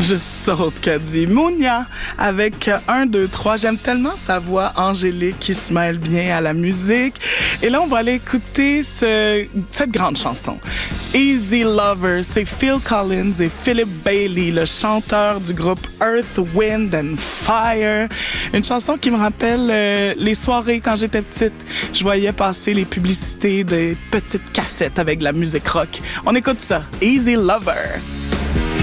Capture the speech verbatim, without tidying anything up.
Je saute, qu'a dit Mounia avec un, deux, trois. J'aime tellement sa voix angélique qui se mêle bien à la musique. Et là, on va aller écouter ce, cette grande chanson. Easy Lover, c'est Phil Collins et Philip Bailey, le chanteur du groupe Earth, Wind and Fire. Une chanson qui me rappelle euh, les soirées quand j'étais petite. Je voyais passer les publicités des petites cassettes avec de la musique rock. On écoute ça. Easy Lover.